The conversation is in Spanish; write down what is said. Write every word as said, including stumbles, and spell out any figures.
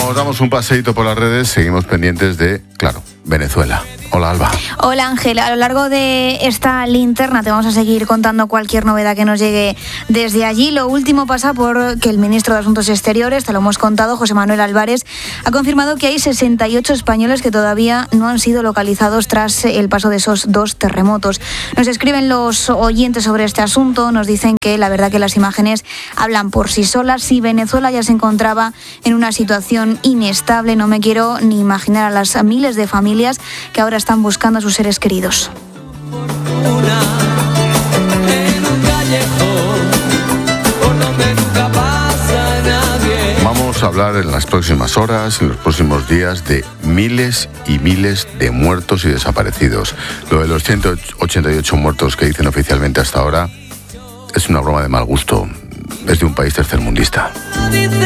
Nos damos un paseíto por las redes, seguimos pendientes de, claro, Venezuela. Hola, Alba. Hola, Ángel. A lo largo de esta linterna te vamos a seguir contando cualquier novedad que nos llegue desde allí. Lo último pasa por que el ministro de Asuntos Exteriores, te lo hemos contado, José Manuel Álvarez, ha confirmado que hay sesenta y ocho españoles que todavía no han sido localizados tras el paso de esos dos terremotos. Nos escriben los oyentes sobre este asunto, nos dicen que la verdad que las imágenes hablan por sí solas. Si Venezuela ya se encontraba en una situación inestable, no me quiero ni imaginar a las miles de familias que ahora están buscando a sus seres queridos. Vamos a hablar en las próximas horas, en los próximos días, de miles y miles de muertos y desaparecidos. Lo de los ciento ochenta y ocho muertos que dicen oficialmente hasta ahora es una broma de mal gusto. Es de un país tercermundista.